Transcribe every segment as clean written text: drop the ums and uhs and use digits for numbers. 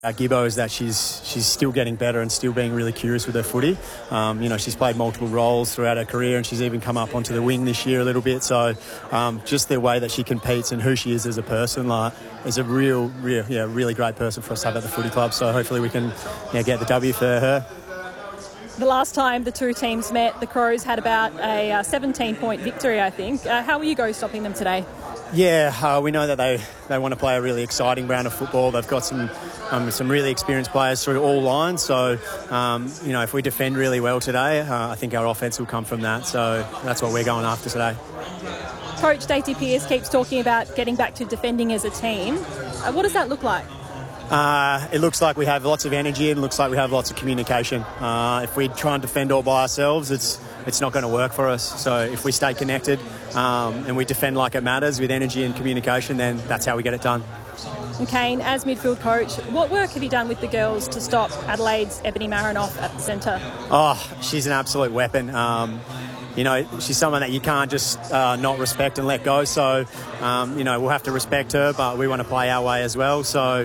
Gibbo is that she's still getting better and still being really curious with her footy. She's played multiple roles throughout her career, and she's even come up onto the wing this year a little bit. So just the way that she competes and who she is as a person, is a really great person for us to have at the footy club. So hopefully we can get the W for her. The last time the two teams met, the Crows had about a 17-point victory, I think. How will you go stopping them today? Yeah, we know that they want to play a really exciting brand of football. They've got some really experienced players through all lines. So, if we defend really well today, I think our offence will come from that. So that's what we're going after today. Coach Daisy Pearce keeps talking about getting back to defending as a team. What does that look like? It looks like we have lots of energy and looks like we have lots of communication. If we try and defend all by ourselves, it's not going to work for us. So if we stay connected and we defend like it matters with energy and communication, then that's how we get it done. And Kane, as midfield coach, what work have you done with the girls to stop Adelaide's Ebony Marinoff at the centre? Oh, she's an absolute weapon. She's someone that you can't just not respect and let go. So, we'll have to respect her, but we want to play our way as well. So,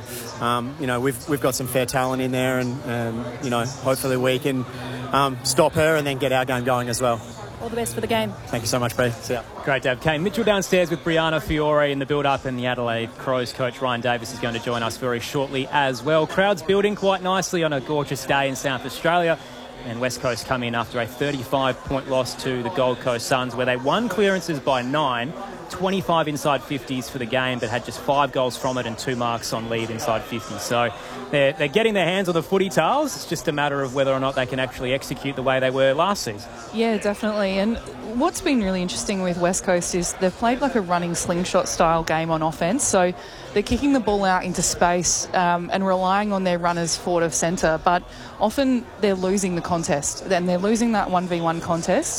we've got some fair talent in there, and hopefully we can stop her and then get our game going as well. All the best for the game. Thank you so much, B. See ya. Great to have Kane Mitchell downstairs with Brianna Fiore in the build-up, and the Adelaide Crows coach Ryan Davis is going to join us very shortly as well. Crowds building quite nicely on a gorgeous day in South Australia. And West Coast come in after a 35-point loss to the Gold Coast Suns, where they won clearances by 9, 25 inside 50s for the game, but had just 5 goals from it and 2 marks on lead inside 50. So they're getting their hands on the footy tails. It's just a matter of whether or not they can actually execute the way they were last season. Yeah, definitely. And what's been really interesting with West Coast is they've played like a running slingshot style game on offence. So they're kicking the ball out into space and relying on their runners forward of centre, but often they're losing the contest, and they're losing that 1v1 contest.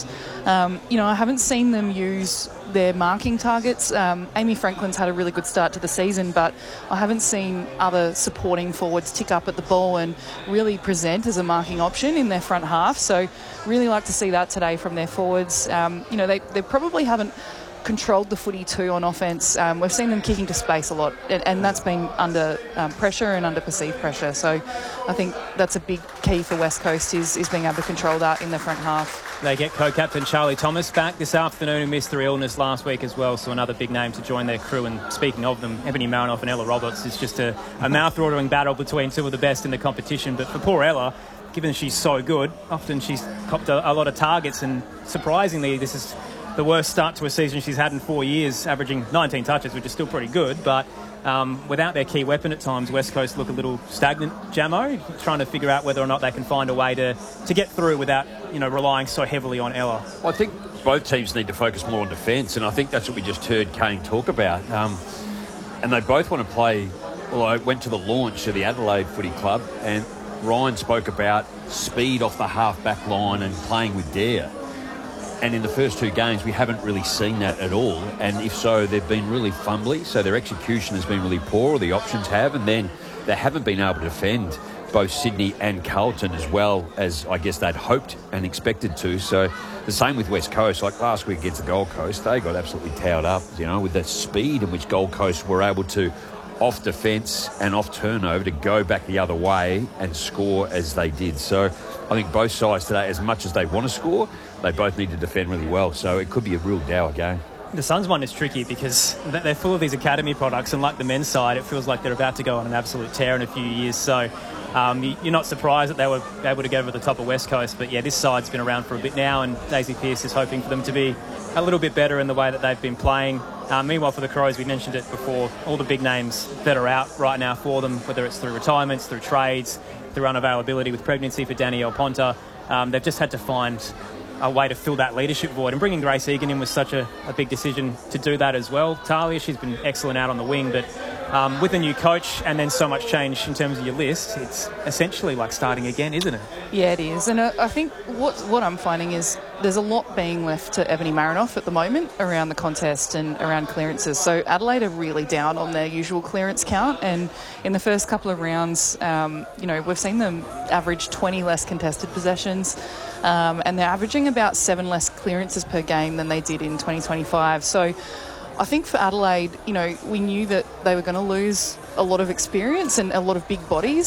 I haven't seen them use their marking targets. Amy Franklin's had a really good start to the season, but I haven't seen other supporting forwards tick up at the ball and really present as a marking option in their front half. So really like to see that today from their forwards. They probably haven't controlled the footy too on offence. We've seen them kicking to space a lot, and that's been under pressure and under perceived pressure. So I think that's a big key for West Coast is being able to control that in the front half. They get co-captain Charlie Thomas back this afternoon, who missed through illness last week as well, so another big name to join their crew. And speaking of them, Ebony Marinoff and Ella Roberts is just a mouth-watering battle between two of the best in the competition. But for poor Ella, given she's so good, often she's copped a lot of targets, and surprisingly this is the worst start to a season she's had in 4 years, averaging 19 touches, which is still pretty good. But without their key weapon at times, West Coast look a little stagnant, Jamo, trying to figure out whether or not they can find a way to get through without relying so heavily on Ella. I think both teams need to focus more on defence, and I think that's what we just heard Kane talk about. And they both want to play. Well, I went to the launch of the Adelaide Footy Club, and Ryan spoke about speed off the half-back line and playing with dare. And in the first 2 games, we haven't really seen that at all. And if so, they've been really fumbly. So their execution has been really poor, or the options have. And then they haven't been able to defend both Sydney and Carlton as well as I guess they'd hoped and expected to. So the same with West Coast. Like last week against the Gold Coast, they got absolutely towed up, with the speed in which Gold Coast were able to, off defence and off turnover, to go back the other way and score as they did. So I think both sides today, as much as they want to score, they both need to defend really well. So it could be a real dour game. The Suns one is tricky because they're full of these academy products, and like the men's side, it feels like they're about to go on an absolute tear in a few years. So you're not surprised that they were able to get over the top of West Coast. But yeah, this side's been around for a bit now, and Daisy Pearce is hoping for them to be a little bit better in the way that they've been playing. Meanwhile, for the Crows, we mentioned it before, all the big names that are out right now for them, whether it's through retirements, through trades, through unavailability with pregnancy for Danielle Ponta, they've just had to find a way to fill that leadership void. And bringing Grace Egan in was such a big decision to do that as well. Talia, she's been excellent out on the wing, but with a new coach and then so much change in terms of your list, it's essentially like starting again, isn't it? Yeah, it is. And I think what I'm finding is there's a lot being left to Ebony Marinoff at the moment around the contest and around clearances. So Adelaide are really down on their usual clearance count, and in the first couple of rounds, we've seen them average 20 less contested possessions, and they're averaging about 7 less clearances per game than they did in 2025. So I think for Adelaide, we knew that they were going to lose a lot of experience and a lot of big bodies